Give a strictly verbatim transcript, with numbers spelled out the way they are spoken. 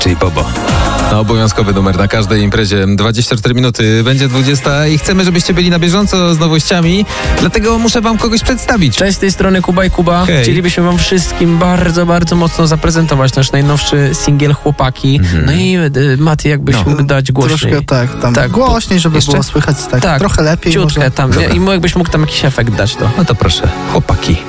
czyli Bobo. No, obowiązkowy numer na każdej imprezie. dwadzieścia cztery minuty, będzie dwudziesta i chcemy, żebyście byli na bieżąco z nowościami, dlatego muszę wam kogoś przedstawić. Cześć, z tej strony Kuba i Kuba. Hej. Chcielibyśmy wam wszystkim bardzo, bardzo mocno zaprezentować nasz najnowszy singiel Chłopaki. Mhm. No i y, Mati, jakbyś No. mógł dać głośniej. Troszkę tak, tam Tak, głośniej, żeby jeszcze? było słychać tak, Tak, trochę lepiej ciutkę może. tam. Nie? I jakbyś mógł tam jakiś efekt dać to. No to proszę, Chłopaki.